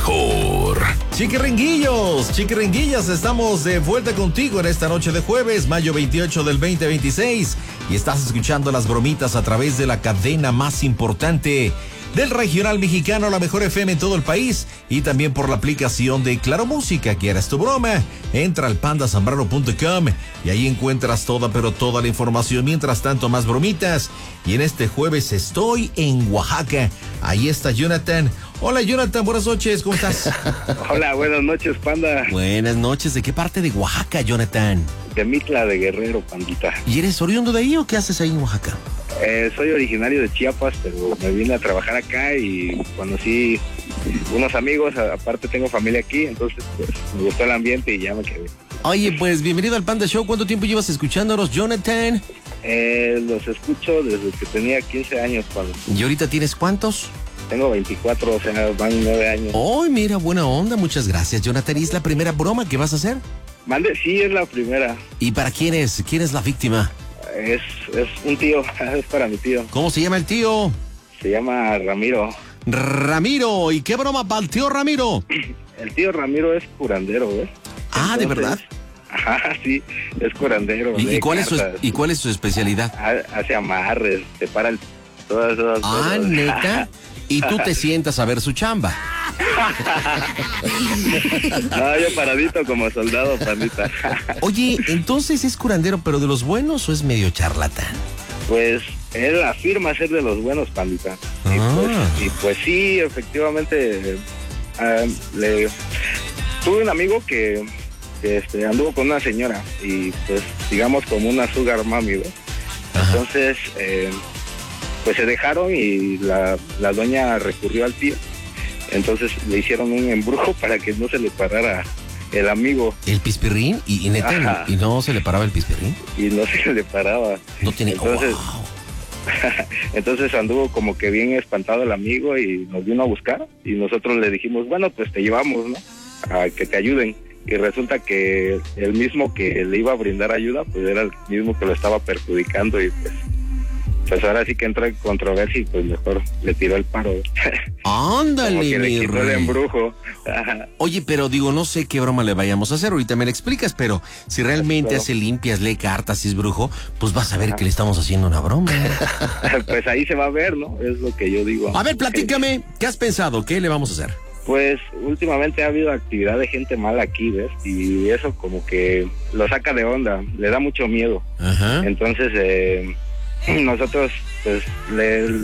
mejor. Chiquiringuillos, chiquiringuillas, estamos de vuelta contigo en esta noche de jueves, mayo 28 del 2026. Y estás escuchando las bromitas a través de la cadena más importante del regional mexicano, la mejor FM en todo el país, y también por la aplicación de Claro Música. ¿Quieres tu broma? Entra al pandasambrano.com y ahí encuentras toda, pero toda la información. Mientras tanto, más bromitas. Y en este jueves estoy en Oaxaca. Ahí está Jonathan. Hola Jonathan, buenas noches, ¿cómo estás? Hola, buenas noches, Panda. Buenas noches, ¿de qué parte de Oaxaca, Jonathan? De Mitla de Guerrero, Pandita. ¿Y eres oriundo de ahí o qué haces ahí en Oaxaca? Soy originario de Chiapas, pero me vine a trabajar acá y conocí unos amigos, aparte tengo familia aquí, entonces pues me gustó el ambiente y ya me quedé. Oye, pues bienvenido al Panda Show. ¿Cuánto tiempo llevas escuchándonos, Jonathan? Los escucho desde que tenía 15 años, Panda. ¿Y ahorita tienes cuántos? Tengo 24, o sea, van 9 años. Oh, mira, buena onda, muchas gracias, Jonathan. ¿Y es la primera broma que vas a hacer? Mande, sí, es la primera. ¿Y para quién es? ¿Quién es la víctima? Es un tío, es para mi tío. ¿Cómo se llama el tío? Se llama Ramiro. Ramiro, ¿y qué broma para el tío Ramiro? El tío Ramiro es curandero, ¿ves? Ah, ¿de verdad? Ajá, sí, es curandero. ¿Y cuál es su especialidad? Hace amarres, separa todas esas cosas. ¿Neta? Y tú te sientas a ver su chamba. No, yo paradito como soldado, Pandita. Oye, entonces es curandero, ¿pero de los buenos o es medio charlatán? Pues él afirma ser de los buenos, Pandita. Y pues sí, efectivamente, tuve un amigo que anduvo con una señora y pues digamos como una sugar mami, ¿ves? Entonces, pues se dejaron y la doña recurrió al tío. Entonces le hicieron un embrujo para que no se le parara el amigo. ¿El pispirrín? ¿Y neta, y no se le paraba el pispirrín? Y no se le paraba. No tiene... Entonces, wow. Entonces anduvo como que bien espantado el amigo y nos vino a buscar. Y nosotros le dijimos, bueno, pues te llevamos, ¿no? A que te ayuden. Y resulta que el mismo que le iba a brindar ayuda, pues era el mismo que lo estaba perjudicando y pues ahora sí que entró en controversia y pues mejor le tiró el paro. Ándale, como que le quitó el embrujo. Oye, pero digo, no sé qué broma le vayamos a hacer, ahorita me la explicas, pero si realmente hace limpias, lee cartas y es brujo, pues vas a ver que le estamos haciendo una broma. Pues ahí se va a ver, ¿no? Es lo que yo digo. A ver, platícame, ¿qué has pensado? ¿Qué le vamos a hacer? Pues últimamente ha habido actividad de gente mala aquí, ¿ves? Y eso como que lo saca de onda, le da mucho miedo. Ajá. Entonces, nosotros pues